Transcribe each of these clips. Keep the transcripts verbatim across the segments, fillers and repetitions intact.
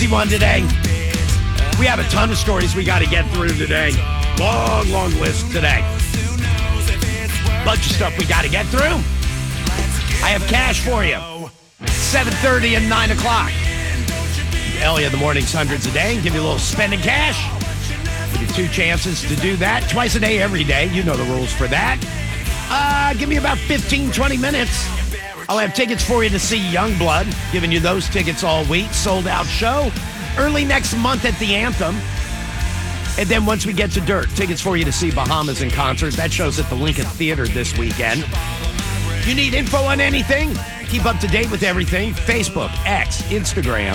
one today. We have a ton of stories we got to get through today. Long, long list today. Bunch of stuff we got to get through. I have cash for you. seven thirty and nine o'clock. Elliot, the morning's hundreds a day. Give you a little spending cash. Give you two chances to do that. Twice a day, every day. You know the rules for that. Uh, give me about fifteen, twenty minutes. I'll have tickets for you to see Youngblood. Giving you those tickets all week. Sold out show. Early next month at the Anthem. And then once we get to Dirt, tickets for you to see Bahamas in concert. That show's at the Lincoln Theater this weekend. You need info on anything? Keep up to date with everything. Facebook, X, Instagram,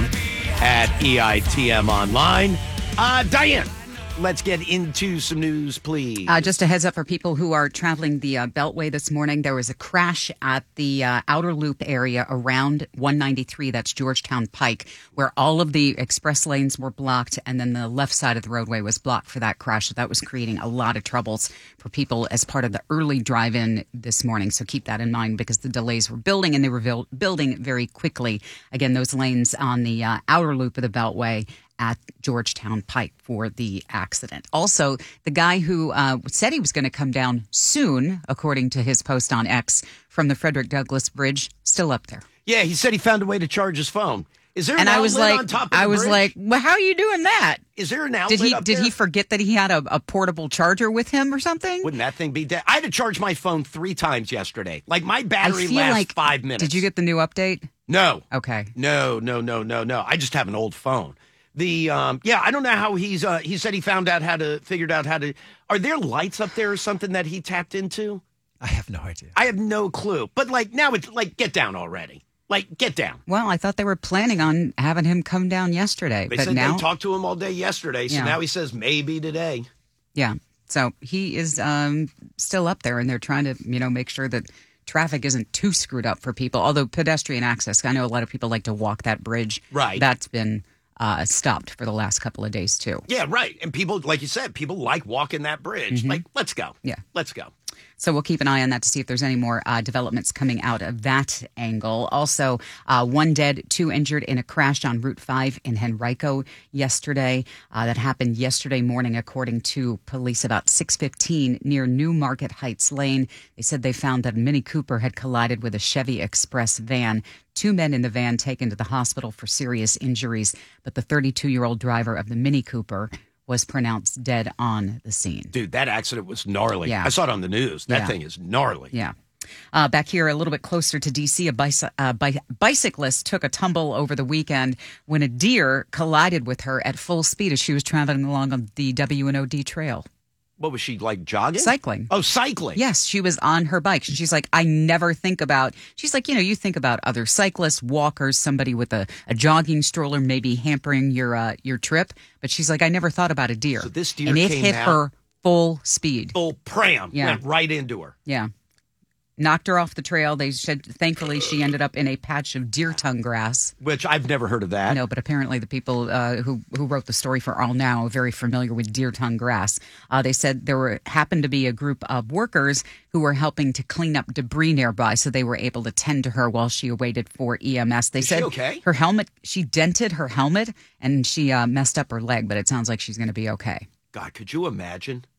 at E I T M Online. Uh, Diane, let's get into some news, please. Uh, just a heads up for people who are traveling the uh, Beltway this morning. There was a crash at the uh, outer loop area around one ninety-three, that's Georgetown Pike, where all of the express lanes were blocked, and then the left side of the roadway was blocked for that crash. So that was creating a lot of troubles for people as part of the early drive-in this morning. So keep that in mind because the delays were building, and they were vil- building very quickly. Again, those lanes on the uh, outer loop of the Beltway at Georgetown Pike for the accident. Also, the guy who uh, said he was going to come down soon, according to his post on X, from the Frederick Douglass Bridge, still up there. Yeah, he said he found a way to charge his phone. Is there an and I outlet was like, on top of the I was bridge? like, well, how are you doing that? Is there an outlet Did he up did there? he forget that he had a, a portable charger with him or something? Wouldn't that thing be dead? I had to charge my phone three times yesterday. Like, my I battery feel lasts like, five minutes. Did you get the new update? No. Okay. No, no, no, no, no. I just have an old phone. The um, yeah, I don't know how he's. Uh, he said he found out how to figured out how to. Are there lights up there or something that he tapped into? I have no idea. I have no clue. But like now, it's like get down already. Like get down. Well, I thought they were planning on having him come down yesterday, They but said now they talked to him all day yesterday, so Yeah. now he says maybe today. yeah. So he is um, still up there, and they're trying to you know make sure that traffic isn't too screwed up for people. Although pedestrian access, I know a lot of people like to walk that bridge. Right. That's been uh, stopped for the last couple of days too. Yeah, right. And people, like you said, people like walking that bridge. Mm-hmm. Like, let's go. Yeah. Let's go. So we'll keep an eye on that to see if there's any more uh, developments coming out of that angle. Also, uh, one dead, two injured in a crash on Route five in Henrico yesterday. Uh, that happened yesterday morning, according to police, about six fifteen near New Market Heights Lane. They said they found that a Mini Cooper had collided with a Chevy Express van. Two men in the van taken to the hospital for serious injuries, but the thirty-two-year-old driver of the Mini Cooper was pronounced dead on the scene. Dude, that accident was gnarly. Yeah. I saw it on the news. That Yeah. thing is gnarly. Yeah. Uh, back here, a little bit closer to D C, a bicy- uh, bi- bicyclist took a tumble over the weekend when a deer collided with her at full speed as she was traveling along on the W N O D trail. What was she, like, jogging? Cycling. Oh, cycling. Yes, she was on her bike. She's like, I never think about, she's like, you know, you think about other cyclists, walkers, somebody with a, a jogging stroller maybe hampering your uh, your trip. But she's like, I never thought about a deer. So this deer And it came hit out- her full speed. Full pram. Yeah. Went right into her. Yeah. Knocked her off the trail. They said, thankfully, she ended up in a patch of deer tongue grass. Which I've never heard of that. No, but apparently the people uh, who who wrote the story for All Now are very familiar with deer tongue grass. Uh, they said there were happened to be a group of workers who were helping to clean up debris nearby, so they were able to tend to her while she awaited for E M S. They Is she said okay? her helmet, she dented her helmet, and she uh, messed up her leg, but it sounds like she's going to be okay. God, could you imagine?